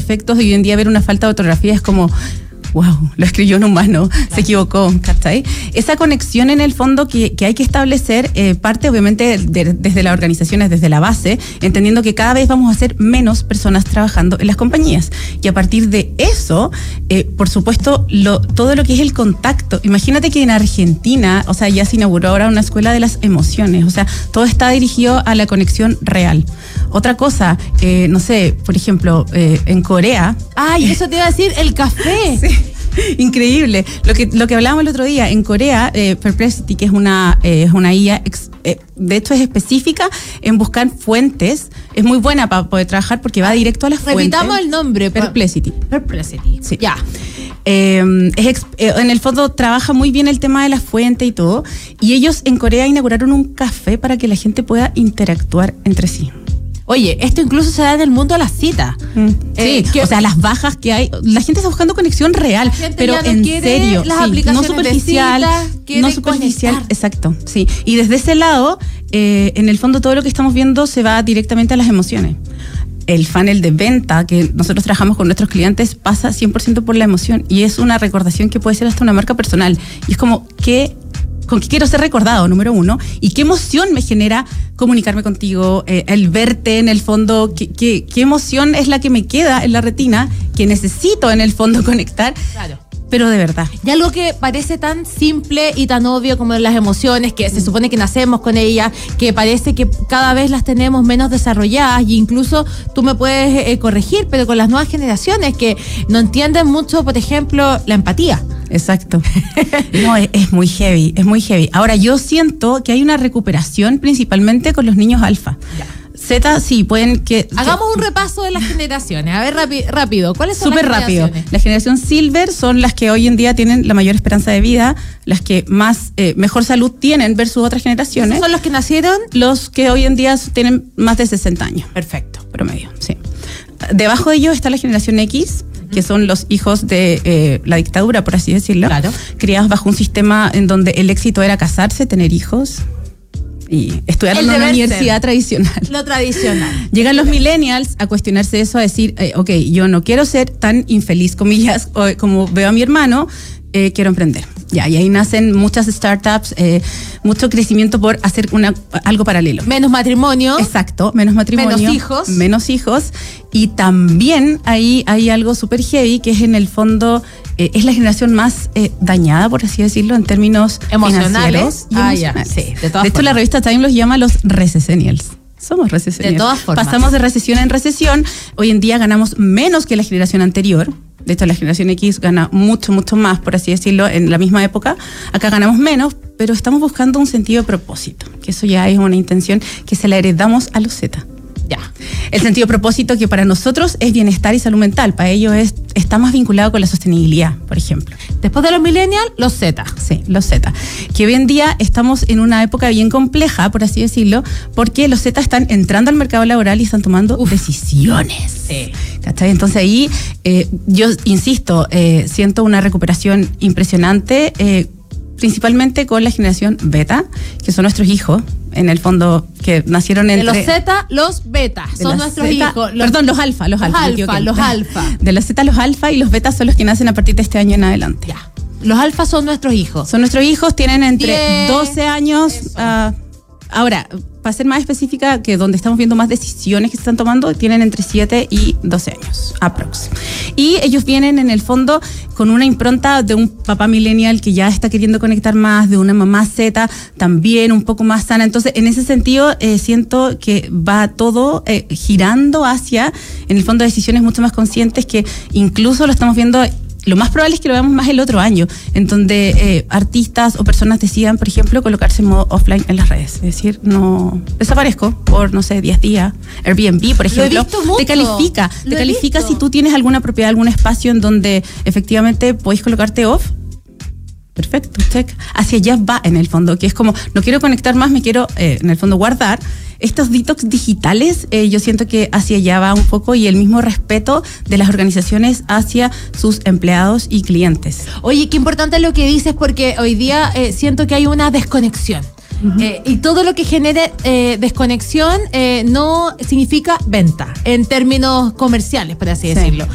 perfectos y hoy en día ver una falta de ortografía es como... wow, lo escribió un humano, se equivocó, ¿cachai? Esa conexión en el fondo que hay que establecer parte obviamente desde las organizaciones, desde la base, entendiendo que cada vez vamos a ser menos personas trabajando en las compañías. Y a partir de eso, por supuesto, todo lo que es el contacto. Imagínate que en Argentina, o sea, ya se inauguró ahora una escuela de las emociones, o sea, todo está dirigido a la conexión real. Otra cosa, no sé, por ejemplo, en Corea... ¡Ay, eso te iba a decir! ¡El café! Sí. Increíble. Lo que hablábamos el otro día, en Corea, Perplexity, que es una IA, de hecho es específica en buscar fuentes, es muy buena para poder trabajar porque va directo a las fuentes. Repitamos el nombre. Perplexity. Sí. Ya. En el fondo trabaja muy bien el tema de la fuente y todo, y ellos en Corea inauguraron un café para que la gente pueda interactuar entre sí. Oye, esto incluso se da en el mundo de las citas. Sí, o sea, las bajas que hay, la gente está buscando conexión real, pero ya no en quiere serio, las sí, aplicaciones no superficial, de citas, no superficial, conectar. exacto, sí. Y desde ese lado, en el fondo todo lo que estamos viendo se va directamente a las emociones. El funnel de venta que nosotros trabajamos con nuestros clientes pasa 100% por la emoción y es una recordación que puede ser hasta una marca personal. Y es como, ¿con qué quiero ser recordado? Número uno. ¿Y qué emoción me genera comunicarme contigo? El verte en el fondo. ¿Qué emoción es la que me queda en la retina? Que necesito en el fondo conectar. Claro. Pero de verdad. Y algo que parece tan simple y tan obvio como las emociones, que se supone que nacemos con ellas, que parece que cada vez las tenemos menos desarrolladas, y incluso tú me puedes corregir, pero con las nuevas generaciones que no entienden mucho, por ejemplo, la empatía. Exacto. No, es muy heavy, es muy heavy. Ahora, yo siento que hay una recuperación principalmente con los niños alfa. Ya. Z, sí, pueden que... Hagamos un repaso de las generaciones. A ver, rápido. ¿Cuáles son las generaciones? Súper rápido. La generación Silver son las que hoy en día tienen la mayor esperanza de vida, las que más mejor salud tienen versus otras generaciones. ¿Esos son los que nacieron? Los que hoy en día tienen más de 60 años. Perfecto. Promedio, sí. Debajo de ellos está la generación X, que son los hijos de la dictadura, por así decirlo. Claro. Criados bajo un sistema en donde el éxito era casarse, tener hijos y estudiar en una universidad tradicional. Lo tradicional. Llegan los millennials a cuestionarse eso, a decir, ok, yo no quiero ser tan infeliz, comillas, como veo a mi hermano, quiero emprender. Ya, y ahí nacen muchas startups, mucho crecimiento por hacer algo paralelo. Menos matrimonio. Exacto, menos matrimonio. Menos hijos. Y también ahí hay algo súper heavy, que es en el fondo, es la generación más dañada, por así decirlo, en términos emocionales. Ya, sí. De hecho, la revista Time los llama los recesenials. Somos recesenials. De todas formas. Pasamos de recesión en recesión. Hoy en día ganamos menos que la generación anterior. De hecho, la generación X gana mucho, mucho más, por así decirlo, en la misma época. Acá ganamos menos, pero estamos buscando un sentido de propósito, que eso ya es una intención que se la heredamos a los Z. Ya. El sentido de propósito que para nosotros es bienestar y salud mental. Para ellos está más vinculado con la sostenibilidad, por ejemplo. Después de los millennials, los Z. Sí, los Z. Que hoy en día estamos en una época bien compleja, por así decirlo, porque los Z están entrando al mercado laboral y están tomando decisiones. Sí. ¿Cachai? Entonces ahí, yo insisto, siento una recuperación impresionante, principalmente con la generación beta, que son nuestros hijos, en el fondo, que nacieron entre... De los Z, los beta, son nuestros hijos. Perdón, los alfa. Los alfa. De los Z, los alfa, y los betas son los que nacen a partir de este año en adelante. Ya. Los alfa son nuestros hijos. Son nuestros hijos, tienen entre 12 años... ahora, para ser más específica, que donde estamos viendo más decisiones que se están tomando, tienen entre 7 y 12 años, aprox. Y ellos vienen en el fondo con una impronta de un papá millennial que ya está queriendo conectar más, de una mamá Z también un poco más sana. Entonces, en ese sentido, siento que va todo girando hacia, en el fondo, decisiones mucho más conscientes, que incluso lo estamos viendo. Lo más probable es que lo veamos más el otro año, en donde artistas o personas decidan, por ejemplo, colocarse en modo offline en las redes. Es decir, no desaparezco por, no sé, 10 días. Airbnb, por ejemplo, te califica si tú tienes alguna propiedad, algún espacio en donde efectivamente podéis colocarte off. Perfecto, check. Hacia allá va en el fondo, que es como, no quiero conectar más, me quiero, en el fondo, guardar. Estos detox digitales, yo siento que hacia allá va un poco, y el mismo respeto de las organizaciones hacia sus empleados y clientes. Oye, qué importante lo que dices, porque hoy día siento que hay una desconexión. Y todo lo que genere desconexión no significa venta en términos comerciales, por así decirlo.